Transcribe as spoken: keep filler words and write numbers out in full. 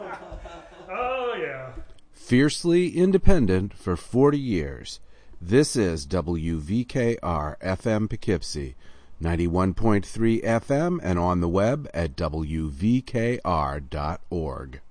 Oh, yeah. Fiercely independent for forty years. This is W V K R F M Poughkeepsie, ninety-one point three F M, and on the web at W V K R dot org.